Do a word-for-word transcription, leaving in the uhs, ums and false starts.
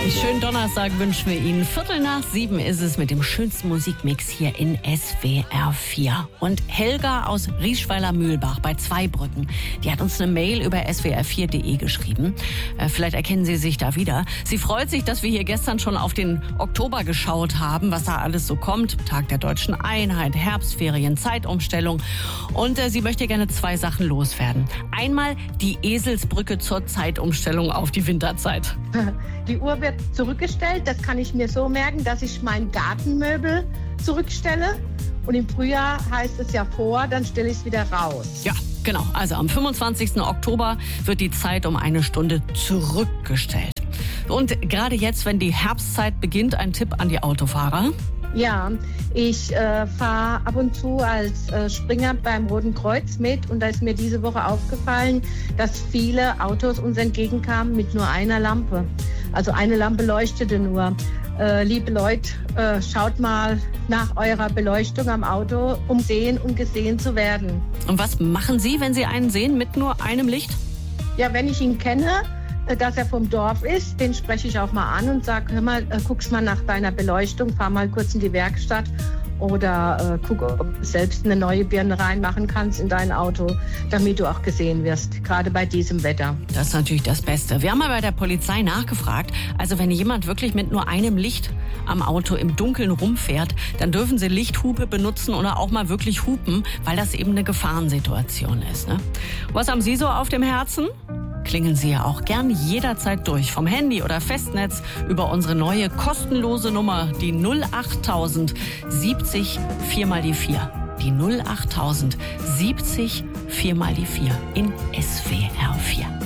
Schönen Donnerstag wünschen wir Ihnen. Viertel nach sieben ist es mit dem schönsten Musikmix hier in S W R vier. Und Helga aus Rieschweiler-Mühlbach bei Zweibrücken, die hat uns eine Mail über s w r vier punkt de geschrieben. Äh, vielleicht erkennen Sie sich da wieder. Sie freut sich, dass wir hier gestern schon auf den Oktober geschaut haben, was da alles so kommt. Tag der Deutschen Einheit, Herbstferien, Zeitumstellung. Und äh, sie möchte gerne zwei Sachen loswerden. Einmal die Eselsbrücke zur Zeitumstellung auf die Winterzeit. Die Uhr wird zurückgestellt. Das kann ich mir so merken, dass ich mein Gartenmöbel zurückstelle. Und im Frühjahr heißt es ja vor, dann stelle ich es wieder raus. Ja, genau. Also am fünfundzwanzigsten Oktober wird die Zeit um eine Stunde zurückgestellt. Und gerade jetzt, wenn die Herbstzeit beginnt, ein Tipp an die Autofahrer. Ja, ich äh, fahre ab und zu als äh, Springer beim Roten Kreuz mit und da ist mir diese Woche aufgefallen, dass viele Autos uns entgegenkamen mit nur einer Lampe. Also eine Lampe leuchtete nur. Äh, liebe Leute, äh, schaut mal nach eurer Beleuchtung am Auto, um sehen und gesehen zu werden. Und was machen Sie, wenn Sie einen sehen mit nur einem Licht? Ja, wenn ich ihn kenne, dass er vom Dorf ist, den spreche ich auch mal an und sage, hör mal, äh, guckst mal nach deiner Beleuchtung, fahr mal kurz in die Werkstatt oder äh, guck, ob du selbst eine neue Birne reinmachen kannst in dein Auto, damit du auch gesehen wirst, gerade bei diesem Wetter. Das ist natürlich das Beste. Wir haben mal bei der Polizei nachgefragt, also wenn jemand wirklich mit nur einem Licht am Auto im Dunkeln rumfährt, dann dürfen Sie Lichthupe benutzen oder auch mal wirklich hupen, weil das eben eine Gefahrensituation ist. Ne? Was haben Sie so auf dem Herzen? Klingeln Sie ja auch gern jederzeit durch, vom Handy oder Festnetz über unsere neue kostenlose Nummer, die null achttausend siebzig vier mal die vier. Die null achttausend siebzig vier mal die vier in S W R vier.